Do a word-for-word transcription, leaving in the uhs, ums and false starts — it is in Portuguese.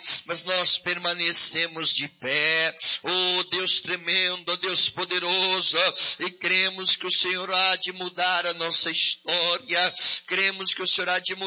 mas nós permanecemos de pé. Oh Deus tremendo, oh Deus poderoso, e cremos que o Senhor há de mudar a nossa história, cremos que o Senhor há de mudar